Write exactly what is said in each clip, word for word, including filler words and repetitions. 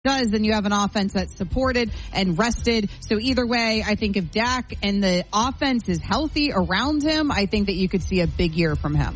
does, then you have an offense that's supported and rested. So either way, I think if Dak and the offense is healthy around him, I think that you could see a big year from him.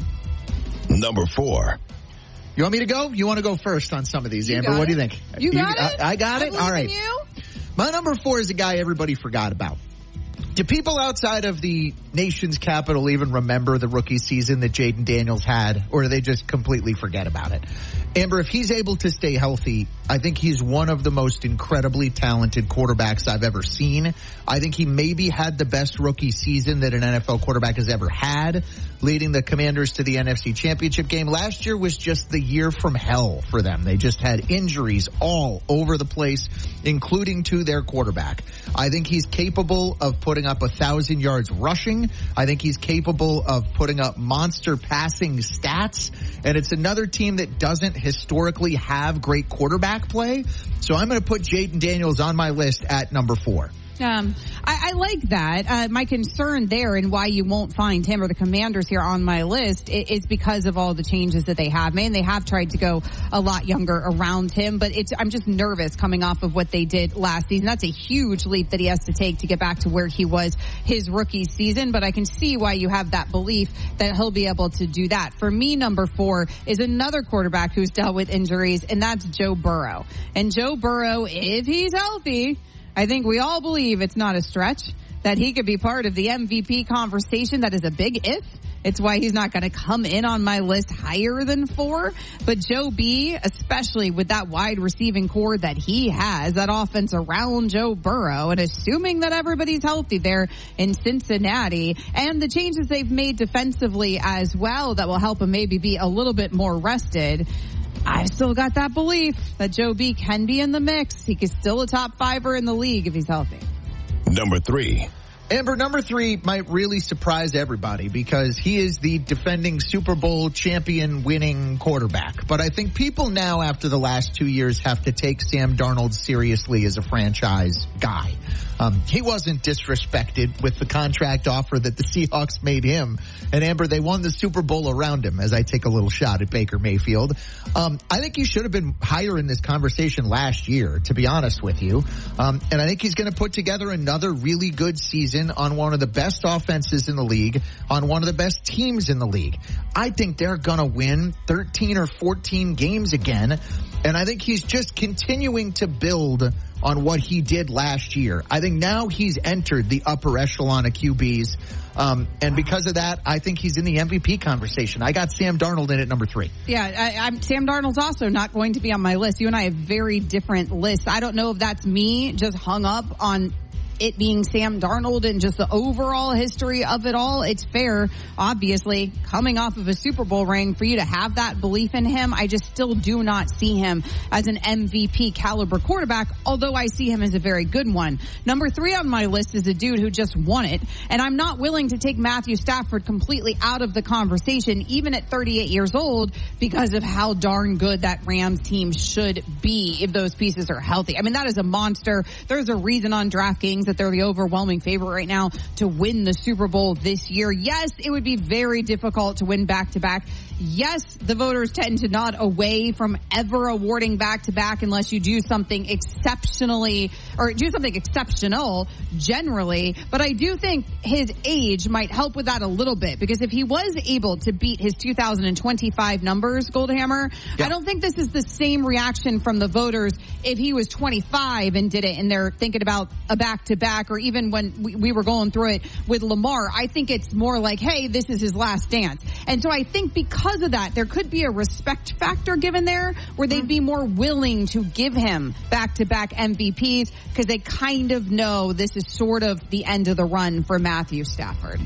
Number four. You want me to go? You want to go first on some of these, you Amber? What do you think? You got you, it? I, I got I it? All right. You? My number four is a guy everybody forgot about. Do people outside of the nation's capital even remember the rookie season that Jayden Daniels had, or do they just completely forget about it? Amber, if he's able to stay healthy, I think he's one of the most incredibly talented quarterbacks I've ever seen. I think he maybe had the best rookie season that an N F L quarterback has ever had, leading the Commanders to the N F C Championship game. Last year was just the year from hell for them. They just had injuries all over the place, including to their quarterback. I think he's capable of putting up a thousand yards rushing. I think he's capable of putting up monster passing stats. And it's another team that doesn't historically have great quarterback play. So I'm going to put Jayden Daniels on my list at number four. Um, I, I like that. Uh, my concern there and why you won't find him or the Commanders here on my list is, is because of all the changes that they have made. And they have tried to go a lot younger around him, but it's, I'm just nervous coming off of what they did last season. That's a huge leap that he has to take to get back to where he was his rookie season, but I can see why you have that belief that he'll be able to do that. For me, number four is another quarterback who's dealt with injuries, and that's Joe Burrow. And Joe Burrow, if he's healthy, I think we all believe it's not a stretch that he could be part of the M V P conversation. That is a big if. It's why he's not going to come in on my list higher than four. But Joe B, especially with that wide receiving core that he has, that offense around Joe Burrow, and assuming that everybody's healthy there in Cincinnati, and the changes they've made defensively as well that will help him maybe be a little bit more rested, I've still got that belief that Joe B can be in the mix. He is still a top fiver in the league if he's healthy. Number three. Amber, number three might really surprise everybody because he is the defending Super Bowl champion winning quarterback. But I think people now, after the last two years, have to take Sam Darnold seriously as a franchise guy. Um, he wasn't disrespected with the contract offer that the Seahawks made him. And Amber, they won the Super Bowl around him, as I take a little shot at Baker Mayfield. Um, I think he should have been higher in this conversation last year, to be honest with you. Um, and I think he's going to put together another really good season on one of the best offenses in the league, on one of the best teams in the league. I think they're going to win thirteen or fourteen games again. And I think he's just continuing to build on what he did last year. I think now he's entered the upper echelon of Q Bs. Um, and because of that, I think he's in the M V P conversation. I got Sam Darnold in at number three. Yeah, I, I'm, Sam Darnold's also not going to be on my list. You and I have very different lists. I don't know if that's me just hung up on it being Sam Darnold and just the overall history of it all. It's fair, obviously, coming off of a Super Bowl ring, for you to have that belief in him. I just still do not see him as an M V P caliber quarterback, although I see him as a very good one. Number three on my list is a dude who just won it, and I'm not willing to take Matthew Stafford completely out of the conversation, even at thirty-eight years old, because of how darn good that Rams team should be if those pieces are healthy. I mean, that is a monster. There's a reason on DraftKings that they're the overwhelming favorite right now to win the Super Bowl this year. Yes, it would be very difficult to win back-to-back. Yes, the voters tend to nod away from ever awarding back-to-back unless you do something exceptionally, or do something exceptional generally. But I do think his age might help with that a little bit, because if he was able to beat his two thousand twenty-five numbers, Goldhammer, yeah. I don't think this is the same reaction from the voters if he was twenty-five and did it and they're thinking about a back-to-back, or even when we, we were going through it with Lamar. I think it's more like, hey, this is his last dance. And so I think because of that, there could be a respect factor given there where they'd be more willing to give him back-to-back M V Ps because they kind of know this is sort of the end of the run for Matthew Stafford.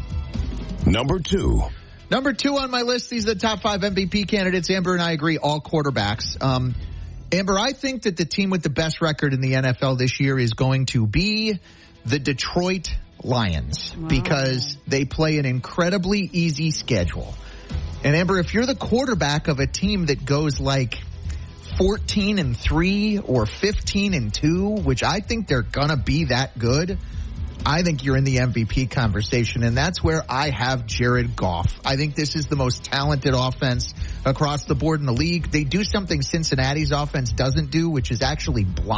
Number two. Number two on my list, these are the top five M V P candidates. Amber and I agree, all quarterbacks. Um, Amber, I think that the team with the best record in the N F L this year is going to be the Detroit Lions, wow. because they play an incredibly easy schedule. And Amber, if you're the quarterback of a team that goes like fourteen and three or fifteen and two, which I think they're gonna be that good, I think you're in the M V P conversation, and that's where I have Jared Goff. I think this is the most talented offense across the board in the league. They do something Cincinnati's offense doesn't do, which is actually block.